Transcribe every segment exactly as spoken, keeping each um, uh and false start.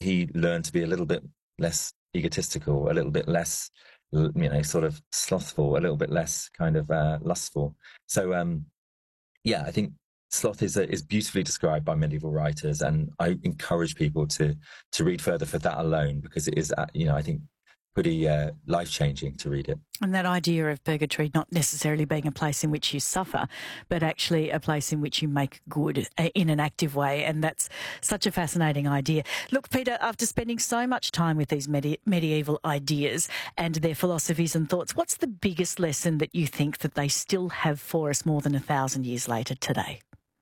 he learned to be a little bit less egotistical, a little bit less, you know, sort of slothful, a little bit less kind of uh, lustful. So, um, yeah, I think sloth is a, is beautifully described by medieval writers, and I encourage people to to read further for that alone, because it is, uh, you know, I think pretty uh, life-changing to read it. And that idea of purgatory not necessarily being a place in which you suffer, but actually a place in which you make good in an active way. And that's such a fascinating idea. Look, Peter, after spending so much time with these medi- medieval ideas and their philosophies and thoughts, what's the biggest lesson that you think that they still have for us more than a thousand years later today?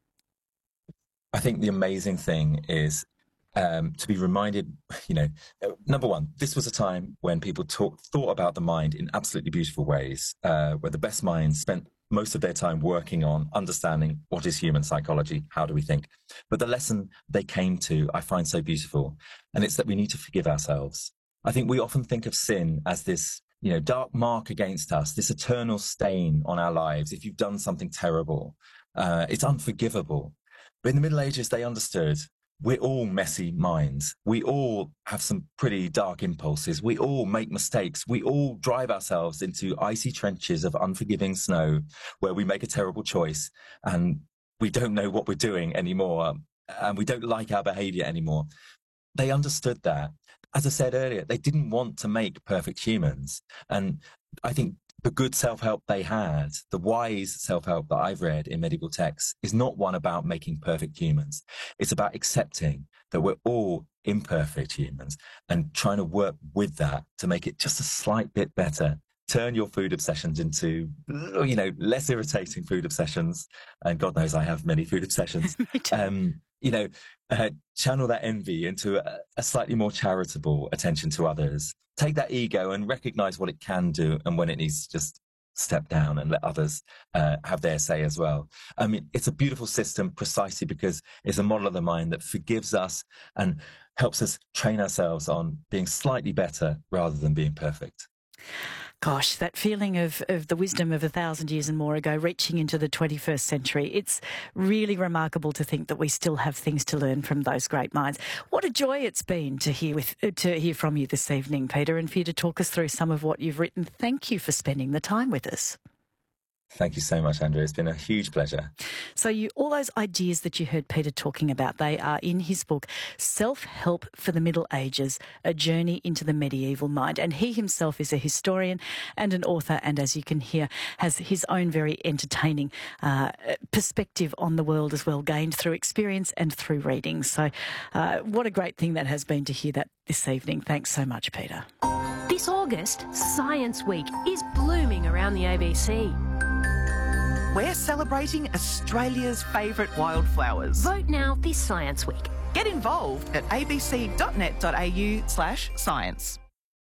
I think the amazing thing is Um, to be reminded, you know, number one, this was a time when people talk, thought about the mind in absolutely beautiful ways, uh, where the best minds spent most of their time working on understanding what is human psychology, how do we think. But the lesson they came to, I find so beautiful, and it's that we need to forgive ourselves. I think we often think of sin as this, you know, dark mark against us, this eternal stain on our lives. If you've done something terrible, uh, it's unforgivable. But in the Middle Ages, they understood we're all messy minds. We all have some pretty dark impulses. We all make mistakes. We all drive ourselves into icy trenches of unforgiving snow where we make a terrible choice and we don't know what we're doing anymore, and we don't like our behavior anymore. They understood that. As I said earlier, they didn't want to make perfect humans. And I think the good self-help they had, the wise self-help that I've read in medieval texts, is not one about making perfect humans. It's about accepting that we're all imperfect humans and trying to work with that to make it just a slight bit better. Turn your food obsessions into, you know, less irritating food obsessions. And God knows I have many food obsessions. um, you know, uh, channel that envy into a, a slightly more charitable attention to others. Take that ego and recognize what it can do and when it needs to just step down and let others uh, have their say as well. I mean, it's a beautiful system precisely because it's a model of the mind that forgives us and helps us train ourselves on being slightly better rather than being perfect. Gosh, that feeling of, of the wisdom of a thousand years and more ago reaching into the twenty-first century. It's really remarkable to think that we still have things to learn from those great minds. What a joy it's been to hear with to hear from you this evening, Peter, and for you to talk us through some of what you've written. Thank you for spending the time with us. Thank you so much, Andrea. It's been a huge pleasure. So you, all those ideas that you heard Peter talking about, they are in his book, Self-Help for the Middle Ages, A Journey into the Medieval Mind. And he himself is a historian and an author, and as you can hear, has his own very entertaining uh, perspective on the world as well, gained through experience and through reading. So uh, what a great thing that has been to hear that this evening. Thanks so much, Peter. This August, Science Week is blooming around the A B C. We're celebrating Australia's favourite wildflowers. Vote now this Science Week. Get involved at abc.net.au slash science.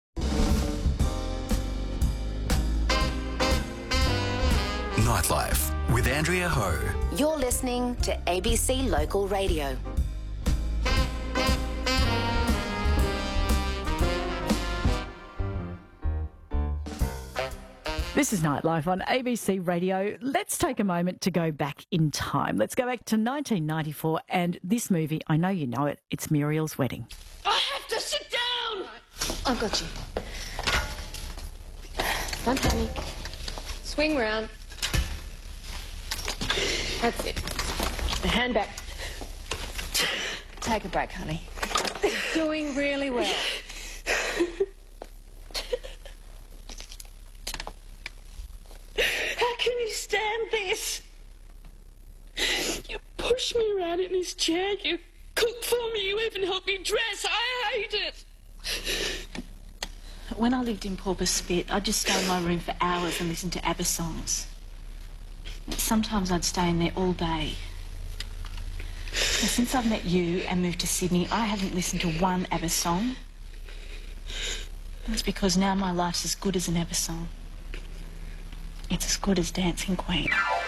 Nightlife with Andrea Ho. You're listening to A B C Local Radio. This is Nightlife on A B C Radio. Let's take a moment to go back in time. Let's go back to nineteen ninety-four and this movie, I know you know it, it's Muriel's Wedding. I have to sit down! I've got you. Don't panic. Swing round. That's it. The hand back. Take a break, honey. Doing really well. How can you stand this? You push me around in this chair, you cook for me, you even help me dress. I hate it. When I lived in Pauper Spit, I'd just stay in my room for hours and listen to ABBA songs. Sometimes I'd stay in there all day. And since I've met you and moved to Sydney, I haven't listened to one ABBA song. That's because now my life's as good as an ABBA song. It's as good as Dancing Queen.